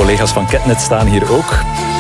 collega's van Ketnet staan hier ook.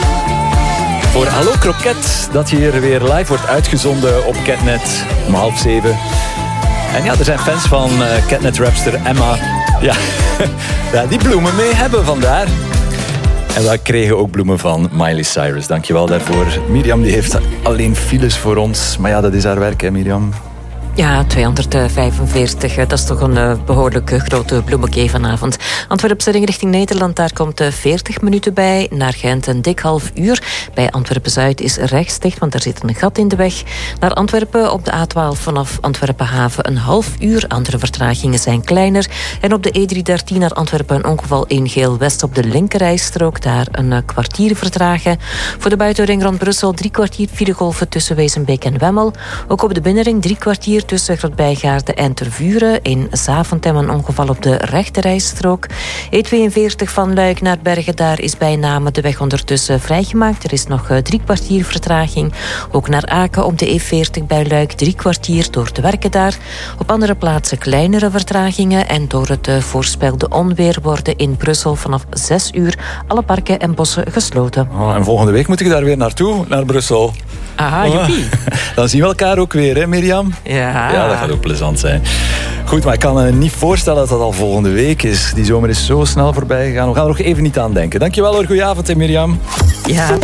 Voor Hallo Kroket, dat hier weer live wordt uitgezonden op Ketnet om 6:30. En ja, er zijn fans van Ketnet-rapster Emma. Ja, die bloemen mee hebben vandaar. En we kregen ook bloemen van Miley Cyrus. Dankjewel daarvoor. Mirjam die heeft alleen files voor ons. Maar ja, dat is haar werk, hè Mirjam? Ja, 245. Dat is toch een behoorlijk grote bloemetje vanavond. Antwerpse ring richting Nederland, daar komt 40 minuten bij. Naar Gent een dik half uur. Bij Antwerpen-Zuid is rechts dicht, want er zit een gat in de weg. Naar Antwerpen op de A12 vanaf Antwerpen-Haven een half uur. Andere vertragingen zijn kleiner. En op de E313 naar Antwerpen een ongeval in Geel-West op de linkerrijstrook. Daar een kwartier vertragen. Voor de buitenring rond Brussel 3 kwartier filegolven tussen Wezenbeek en Wemmel. Ook op de binnenring 3 kwartier tussen Grootbijgaarden en Tervuren. In Zaventem een ongeval op de rechterrijstrook. E42 van Luik naar Bergen, daar is bij Namen de weg ondertussen vrijgemaakt. Er is nog 3 kwartier vertraging. Ook naar Aken op de E40 bij Luik 3 kwartier door te werken daar. Op andere plaatsen kleinere vertragingen. En door het voorspelde onweer worden in Brussel vanaf 6 uur alle parken en bossen gesloten. Oh, en volgende week moet ik daar weer naartoe, naar Brussel. Aha, joepie. Dan zien we elkaar ook weer, hè Mirjam? Ja, dat gaat ook plezant zijn. Goed, maar ik kan me niet voorstellen dat dat al volgende week is. Die zomer is zo snel voorbij gegaan. We gaan er nog even niet aan denken. Dankjewel hoor, goedenavond hè Mirjam. Ja.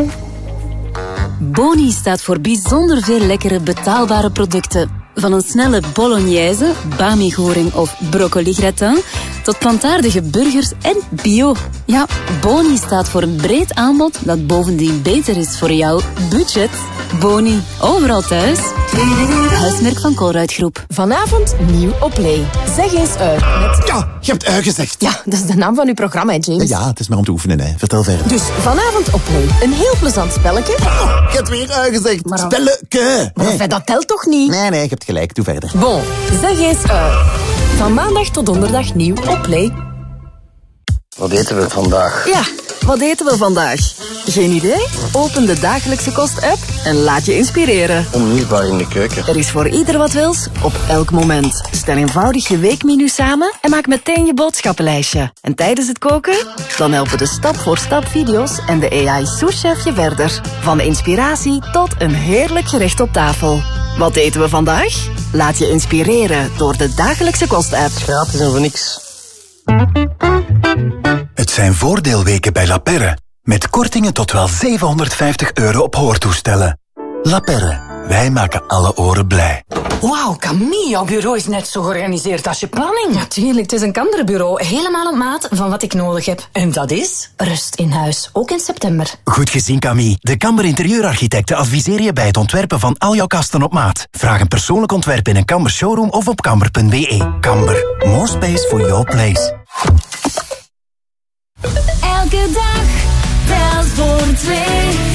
Boni staat voor bijzonder veel lekkere betaalbare producten. Van een snelle bolognese, bami-goring of broccoli-gratin tot plantaardige burgers en bio. Ja, Boni staat voor een breed aanbod dat bovendien beter is voor jouw budget. Boni, overal thuis. Huismerk van Colruyt-groep. Vanavond nieuw op Play. Zeg eens uit. Met... Ja, je hebt gezegd. Ja, dat is de naam van uw programma, hè, James. Ja, het is maar om te oefenen, hè. Vertel verder. Dus vanavond op Play. Een heel plezant spelletje. Oh, je hebt weer gezegd. Maar spelleke. Maar dat telt toch niet? Nee, je hebt gelijk. Doe verder. Bon, zeg eens uit. Van maandag tot donderdag nieuw op Play. Wat eten we vandaag? Ja, wat eten we vandaag? Geen idee? Open de Dagelijkse Kost-app en laat je inspireren. Onmisbaar in de keuken. Er is voor ieder wat wils, op elk moment. Stel eenvoudig je weekmenu samen en maak meteen je boodschappenlijstje. En tijdens het koken? Dan helpen de stap-voor-stap video's en de AI souschef je verder. Van de inspiratie tot een heerlijk gerecht op tafel. Wat eten we vandaag? Laat je inspireren door de Dagelijkse Kost-app. Gratis en voor niks. Het zijn voordeelweken bij La Perre. Met kortingen tot wel €750 op hoortoestellen. La Perre, wij maken alle oren blij. Wauw, Camille, jouw bureau is net zo georganiseerd als je planning. Natuurlijk, het is een Kamberbureau, helemaal op maat van wat ik nodig heb. En dat is? Rust in huis, ook in september. Goed gezien, Camille. De Kamber Interieurarchitecten adviseren je bij het ontwerpen van al jouw kasten op maat. Vraag een persoonlijk ontwerp in een Kamber showroom of op kamber.be. Kamber, more space for your place. Elke dag telt voor 2.